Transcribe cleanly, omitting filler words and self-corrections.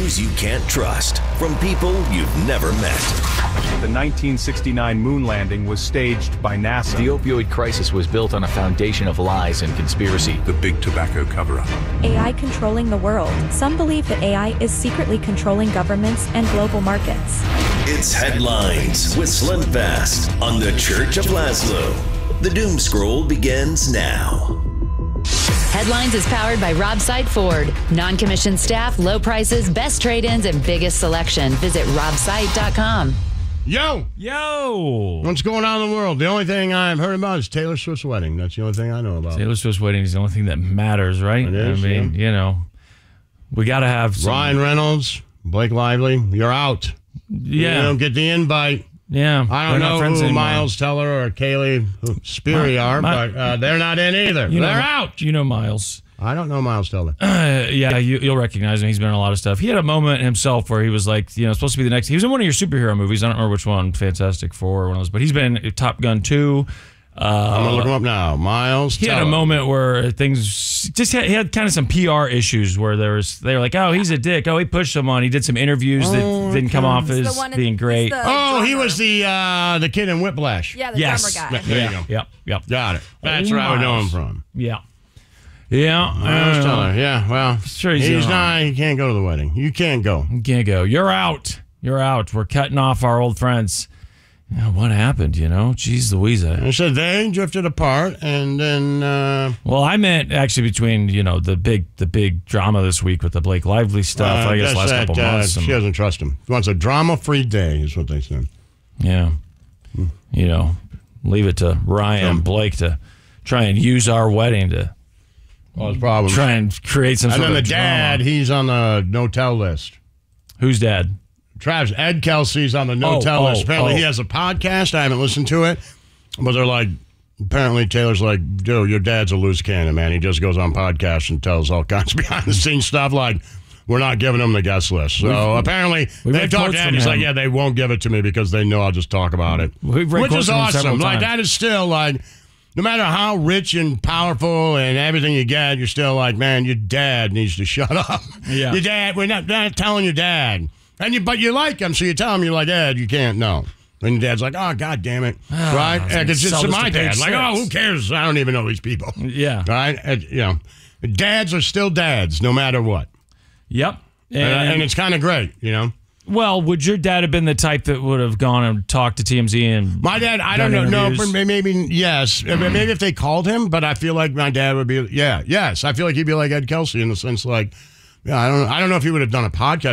News you can't trust from people you've never met. The 1969 moon landing was staged by NASA. The opioid crisis was built on a foundation of lies and conspiracy. The big tobacco cover-up. AI controlling the world. Some believe that AI is secretly controlling governments and global markets. It's Headlines with Slim Fast on the Church of Laszlo. The Doom Scroll begins now. Headlines is powered by Robside Ford. Non-commissioned staff, low prices, best trade-ins, and biggest selection. Visit robside.com. Yo! What's going on in the world? The only thing I've heard about is Taylor Swift's wedding. That's the only thing I know about. Taylor Swift's wedding is the only thing that matters, right? It is, I mean, you know, we got to have some... Ryan Reynolds, Blake Lively, you're out. Yeah. You don't get the invite. Yeah. I don't know who Miles Teller or Kaylee Sperry are, but they're not in either. They're out. You know Miles. I don't know Miles Teller. Yeah, you'll recognize him. He's been in a lot of stuff. He had a moment himself where he was like, supposed to be the next. He was in one of your superhero movies. I don't remember which one. Fantastic Four or one of those. But he's been in Top Gun 2. I'm going to look him up now. Miles Teller. He had a moment where things just he had kind of some PR issues where they were like, oh, he's a dick. Oh, he pushed someone. He did some interviews that didn't come off as being great. He was the kid in Whiplash. Yeah, the drummer guy. There you go. Yep. Got it. That's where I would know him from. Yeah. Miles Teller. Yeah, well, sure he's not. He can't go to the wedding. You can't go. You can't go. You're out. We're cutting off our old friends. What happened, Jeez Louise. I said they drifted apart, and then... Well, I meant actually between, the big drama this week with the Blake Lively stuff, I guess last couple months. She doesn't trust him. He wants a drama-free day, is what they said. Yeah. Leave it to Ryan and Blake to try and use our wedding to try and create some sort of drama. And then the dad, he's on the no-tell list. Who's dad? Travis, Ed Kelsey's on the no-tell list. Apparently he has a podcast. I haven't listened to it. But they're like, apparently Taylor's like, dude, your dad's a loose cannon, man. He just goes on podcasts and tells all kinds of behind-the-scenes stuff like, we're not giving him the guest list. So apparently they've talked to Ed. He's like, yeah, they won't give it to me because they know I'll just talk about it. Which is awesome. Like, that is still like, no matter how rich and powerful and everything you get, you're still like, man, your dad needs to shut up. Yeah. Your dad, we're not telling your dad. But you like him, so you tell him, you're like, Ed, you can't, no. And your dad's like, oh, God damn it. Right? It's just my dad. Like, oh, who cares? I don't even know these people. Yeah. Right? Dads are still dads, no matter what. Yep. And it's kind of great, Well, would your dad have been the type that would have gone and talked to TMZ and... My dad, I don't know. Interviews? No, maybe, yes. Maybe if they called him, but I feel like my dad would be, yes. I feel like he'd be like Ed Kelsey in the sense like, I don't know if he would have done a podcast.